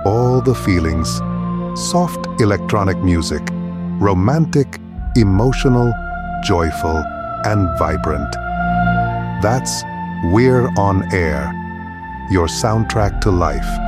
all the feelings, soft electronic music, romantic, emotional, joyful, and vibrant. That's We're on Air, your soundtrack to life.